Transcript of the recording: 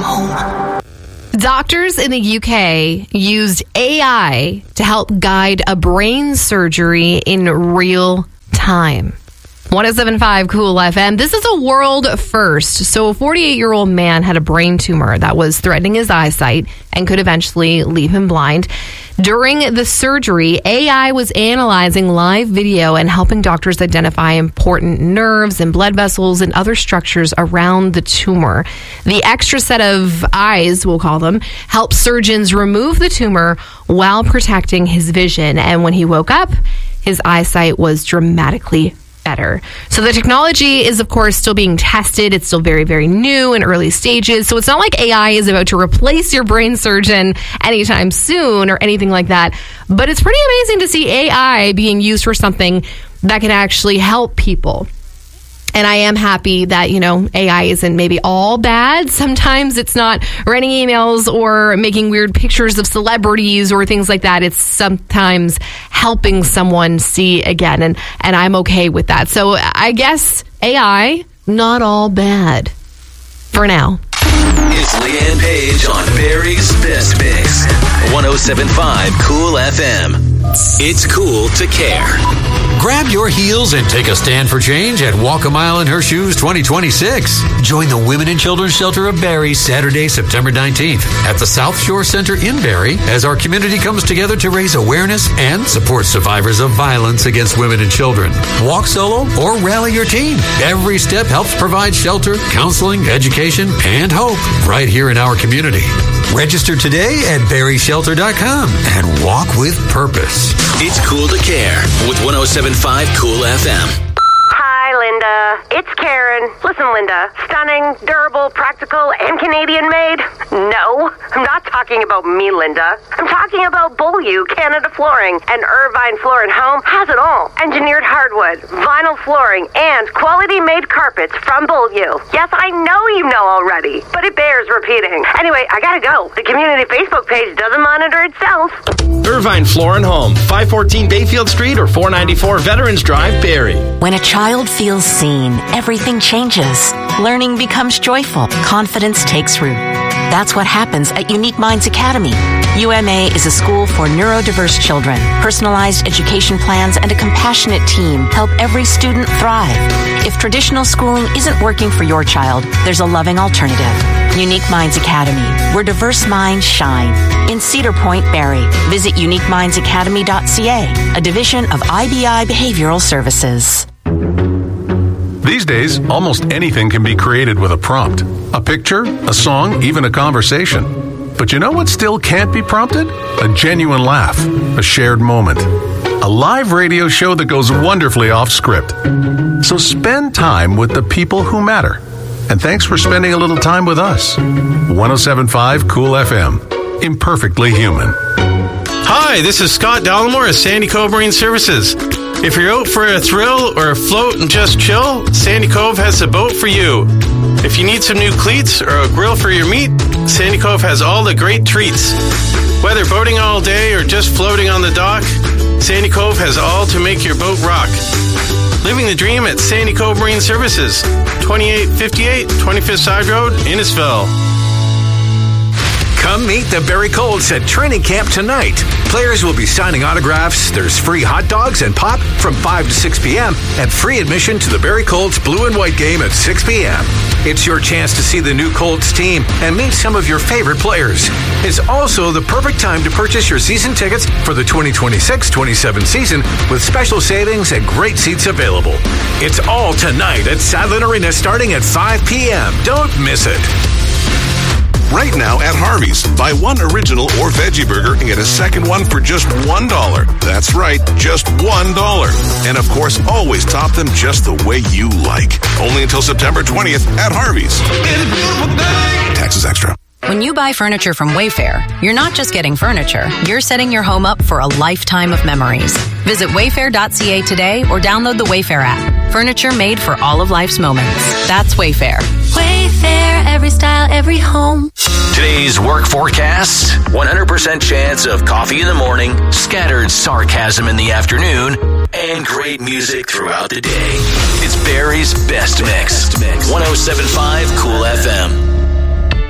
home. Doctors in the UK used AI to help guide a brain surgery in real time. 107.5 Cool FM. This is a world first. So a 48-year-old man had a brain tumor that was threatening his eyesight and could eventually leave him blind. During the surgery, AI was analyzing live video and helping doctors identify important nerves and blood vessels and other structures around the tumor. The extra set of eyes, we'll call them, helped surgeons remove the tumor while protecting his vision. And when he woke up, his eyesight was dramatically better. So the technology is, of course, still being tested. It's still very, very new in early stages. So it's not like AI is about to replace your brain surgeon anytime soon or anything like that. But it's pretty amazing to see AI being used for something that can actually help people. And I am happy that, AI isn't maybe all bad. Sometimes it's not writing emails or making weird pictures of celebrities or things like that. It's sometimes helping someone see again. And I'm okay with that. So I guess AI, not all bad for now. It's Leanne Page on Barry's Best Mix. 107.5 Cool FM. It's cool to care. Grab your heels and take a stand for change at Walk a Mile in Her Shoes 2026. Join the Women and Children's Shelter of Barrie Saturday, September 19th at the South Shore Center in Barrie as our community comes together to raise awareness and support survivors of violence against women and children. Walk solo or rally your team. Every step helps provide shelter, counseling, education, and hope right here in our community. Register today at barrieshelter.com and walk with purpose. It's cool to care with 107.5 Cool FM. Hi, Linda. It's Karen. Listen, Linda. Stunning, durable, practical, and Canadian made? No, I'm not talking about me, Linda. I'm talking about Beaulieu Canada Flooring. And Irvine Floor and Home has it all. Engineered hardwood, vinyl flooring, and quality-made carpets from Beaulieu. Yes, I know you know already, but it bears repeating. Anyway, I gotta go. The community Facebook page doesn't monitor itself. Irvine Floor and Home, 514 Bayfield Street or 494 Veterans Drive, Barrie. When a child feels seen, everything changes. Learning becomes joyful. Confidence takes root. That's what happens at Unique Minds Academy. UMA is a school for neurodiverse children. Personalized education plans and a compassionate team help every student thrive. If traditional schooling isn't working for your child, there's a loving alternative. Unique Minds Academy, where diverse minds shine. In Cedar Point, Barrie. Visit uniquemindsacademy.ca, a division of IBI Behavioral Services. These days, almost anything can be created with a prompt. A picture, a song, even a conversation. But you know what still can't be prompted? A genuine laugh, a shared moment. A live radio show that goes wonderfully off script. So spend time with the people who matter. And thanks for spending a little time with us. 107.5 Cool FM. Imperfectly human. Hi, this is Scott Dallimore of Sandy Cove Marine Services. If you're out for a thrill or a float and just chill, Sandy Cove has a boat for you. If you need some new cleats or a grill for your meat, Sandy Cove has all the great treats. Whether boating all day or just floating on the dock, Sandy Cove has all to make your boat rock. Living the dream at Sandy Cove Marine Services, 2858 25th Side Road, Innisfil. Come meet the Barrie Colts at training camp tonight. Players will be signing autographs. There's free hot dogs and pop from 5 to 6 p.m. and free admission to the Barrie Colts Blue and White game at 6 p.m. It's your chance to see the new Colts team and meet some of your favorite players. It's also the perfect time to purchase your season tickets for the 2026-27 season with special savings and great seats available. It's all tonight at Sadlin Arena starting at 5 p.m. Don't miss it. Right now at Harvey's, buy one original or veggie burger and get a second one for just $1. That's right, just $1. And of course, always top them just the way you like. Only until September 20th at Harvey's. It's a beautiful day. Taxes extra. When you buy furniture from Wayfair, you're not just getting furniture, you're setting your home up for a lifetime of memories. Visit wayfair.ca today or download the Wayfair app. Furniture made for all of life's moments. That's Wayfair. Wayfair, every style, every home. Today's work forecast, 100% chance of coffee in the morning, scattered sarcasm in the afternoon, and great music throughout the day. It's Barry's Best Mix. 107.5 Cool FM.